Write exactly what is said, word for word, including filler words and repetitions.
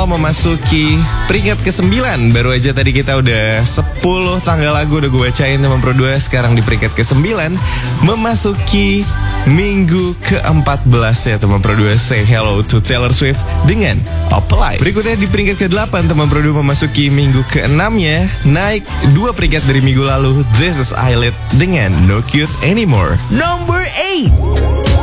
All memasuki peringkat kesembilan. Baru aja tadi kita udah sepuluh tanggal lagu udah gue bacain teman Pro dua. Sekarang di peringkat kesembilan memasuki minggu keempat belas ya teman Pro dua. Say hello to Taylor Swift dengan Apply. Berikutnya di peringkat kedelapan teman Pro dua memasuki minggu keenamnya, naik dua peringkat dari minggu lalu. This is Eyelid dengan No Cute Anymore. Number eight.